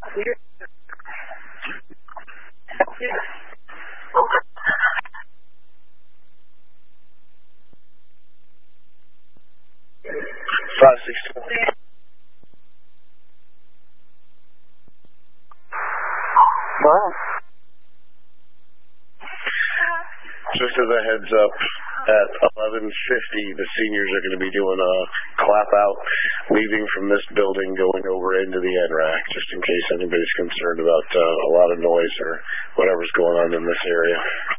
Wow. Just as a heads up, at 11:50, the seniors are going to be doing a clap out, leaving from this building, going over into the NRAC, just in case anybody's concerned about a lot of noise or whatever's going on in this area.